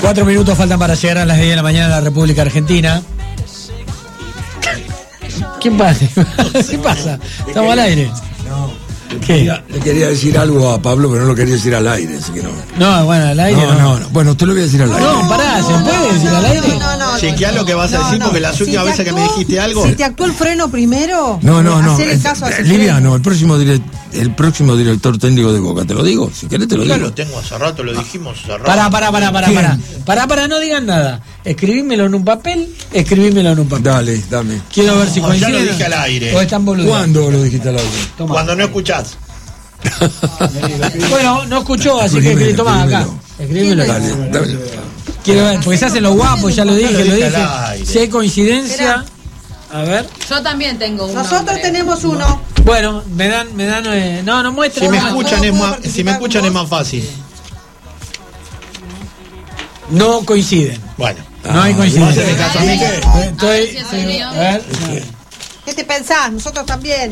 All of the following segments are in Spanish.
4 minutos faltan para llegar a las 10 de la mañana a la República Argentina. ¿Qué pasa? ¿Qué pasa? Estamos al aire. No. ¿Qué? Le quería decir algo a Pablo, pero no lo quería decir al aire, así que no. No, bueno, al aire no. Bueno, te lo voy a decir al aire. No, pará, ¿se puede decir al aire? Chequeá lo que vas a decir, porque las últimas veces que me dijiste algo. Si te actuó el freno primero, No. hacerle caso a ese Liviano, el próximo director técnico de Boca, te lo digo, si querés te lo digo. Ya lo tengo hace rato, lo dijimos hace rato. Pará, no digan nada. Escribímelo en un papel. Dale, dame. Quiero ver si coincide. Ya lo dije al aire. O están boludos. ¿Cuándo lo dijiste al aire? Toma. Cuando no escuchás. Bueno, no escuchó, así que tomá acá. Escribímelo. Dale. Quiero ver, porque se hacen los guapos, ya lo dije. aire. Si hay coincidencia. A ver. Yo también tengo uno. Nosotros tenemos uno. Bueno, me dan. No muestra. Si me no, escuchan es más fácil. no coinciden. Bueno. No hay coincidencia. ¿Vas a hacer caso a mí qué? A ver. ¿Qué te pensás? Nosotros también.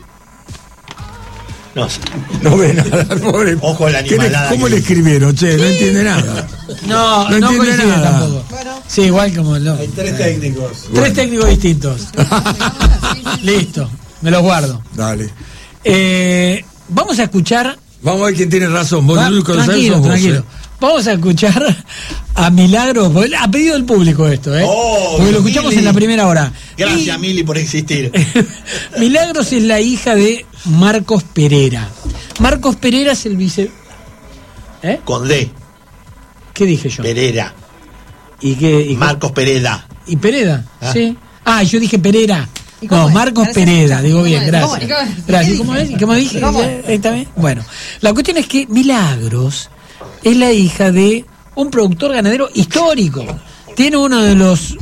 No sé. No ve nada, pobre. Ojo la animalada. ¿Cómo le escribieron? Che, no entiende nada. No entiende coinciden nada. tampoco. Bueno. Sí, igual como el Hay 3 técnicos. 3 técnicos distintos. Listo, me los guardo. Dale. Vamos a escuchar. Vamos a ver quién tiene razón. Vos, Luis González, Tranquilo, sos vos, tranquilo. Vamos a escuchar a Milagros, a pedido del público esto, Oh, porque lo escuchamos Mili. en la primera hora. Gracias, Mili, por existir. Milagros es la hija de Marcos Pereira. Marcos Pereira es el vice... Con D. ¿Qué dije yo? Pereira. ¿Y qué? Marcos Pereda. ¿Y Pereda? Ah. Sí. Yo dije Pereira. ¿Y cómo No, es? Marcos Parece Pereda, mucho. digo bien, ¿Cómo gracias. es? Gracias. ¿Cómo es? ¿Y cómo dije? ¿Cómo? ¿Está bien? Bueno, la cuestión es que Milagros es la hija de un productor ganadero histórico. Tiene uno de los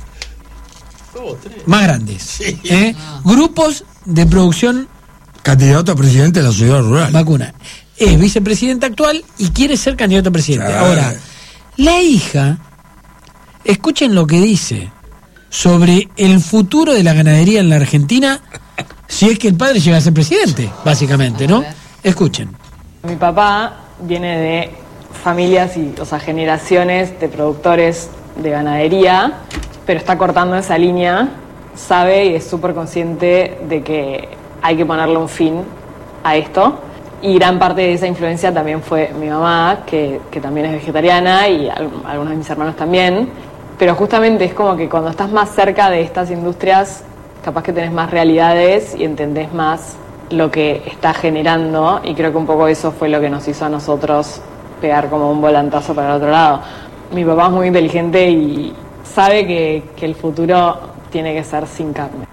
más grandes grupos de producción Candidato a presidente de la ciudad rural. vacuna. Es vicepresidente actual y quiere ser candidato a presidente. Claro. Ahora, la hija, escuchen lo que dice sobre el futuro de la ganadería en la Argentina, si es que el padre llega a ser presidente, básicamente, ¿no? Escuchen. Mi papá viene de familias generaciones de productores de ganadería, pero está cortando esa línea, sabe y es súper consciente de que hay que ponerle un fin a esto. Y gran parte de esa influencia también fue mi mamá, que también es vegetariana, y algunos de mis hermanos también. Pero justamente es como que cuando estás más cerca de estas industrias, capaz que tenés más realidades y entendés más lo que está generando, y creo que un poco eso fue lo que nos hizo a nosotros pegar como un volantazo para el otro lado. Mi papá es muy inteligente y sabe que el futuro tiene que ser sin carne.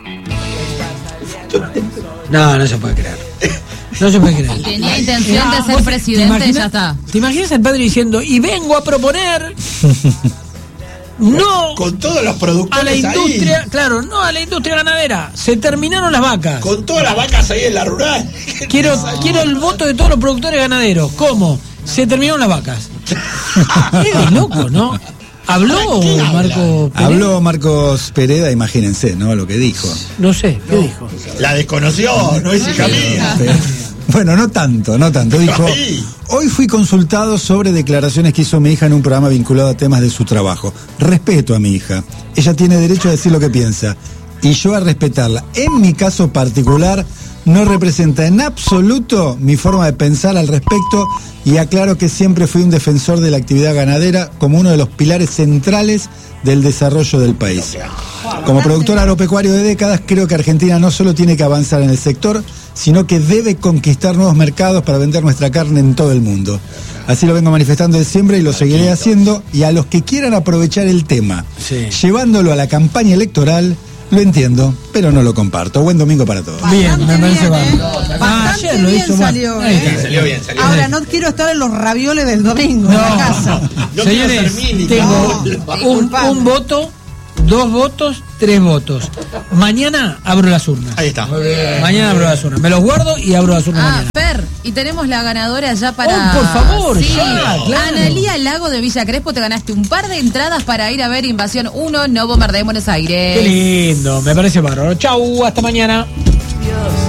No se puede creer. No se puede creer. Tenía intención de ser ¿Vos presidente y ya te está. ¿Te imaginas al padre diciendo, y vengo a proponer no Con todos los a productores la industria, ahí. claro, no a la industria ganadera? Se terminaron las vacas. Con todas las vacas ahí en la rural. Quiero el voto de todos los productores ganaderos. ¿Cómo? Se terminaron las vacas. Es de loco, ¿no? ¿Habló Marco Pereda? Habló Marcos Pereda, imagínense, ¿no? Lo que dijo. No sé, ¿qué dijo? La desconoció, no es hija mía. Bueno, no tanto. Dijo, Ahí. hoy fui consultado sobre declaraciones que hizo mi hija en un programa vinculado a temas de su trabajo. Respeto a mi hija. Ella tiene derecho a decir lo que piensa. Y yo a respetarla. En mi caso particular, no representa en absoluto mi forma de pensar al respecto, y aclaro que siempre fui un defensor de la actividad ganadera como uno de los pilares centrales del desarrollo del país. Como productor agropecuario de décadas, creo que Argentina no solo tiene que avanzar en el sector, sino que debe conquistar nuevos mercados para vender nuestra carne en todo el mundo. Así lo vengo manifestando de siempre y lo seguiré haciendo, y a los que quieran aprovechar el tema, llevándolo a la campaña electoral, lo entiendo, pero no lo comparto. Buen domingo para todos. Bien, me parece bárbaro. Bastante Ayer lo bien hizo salió, mal. Ahí está. Salió bien. Ahora no quiero estar en los ravioles del domingo en la casa. No Señores, quiero ser Mili, tengo no. un voto, 2 votos, 3 votos. Mañana abro las urnas. Ahí está. Mañana abro las urnas. Me los guardo y abro las urnas mañana. Fer, y tenemos la ganadora ya para... Oh, por favor, sí. ya, claro. Analía Lago de Villa Crespo, te ganaste un par de entradas para ir a ver Invasión 1, No Bombardeen Buenos Aires. Qué lindo, me parece bárbaro. Chau, hasta mañana.